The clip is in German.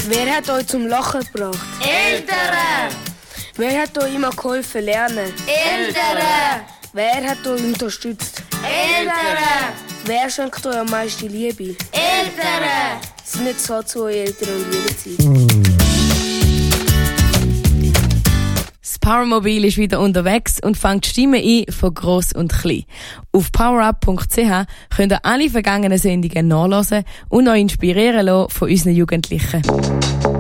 Wer hat euch zum Lachen gebracht? Eltern! Wer hat euch immer geholfen lernen? Eltern! Wer hat euch unterstützt? Eltern! Wer schenkt euch am meisten Liebe? Eltern! Sind nicht so zu euren Eltern und jederzeit. Das Powermobil ist wieder unterwegs und fängt Stimmen ein von gross und klein. Auf powerup.ch könnt ihr alle vergangenen Sendungen nachhören und euch inspirieren lassen von unseren Jugendlichen.